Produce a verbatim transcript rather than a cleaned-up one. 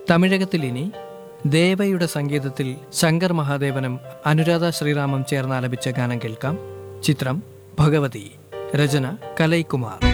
തമിഴകത്തിൽ ഇനി ദേവയുടെ സംഗീതത്തിൽ ശങ്കർ മഹാദേവനും അനുരാധ ശ്രീറാമും ചേർന്ന് ആലപിച്ച ഗാനം കേൾക്കാം. ചിത്രം ഭഗവതി. രചന കലൈകുമാർ.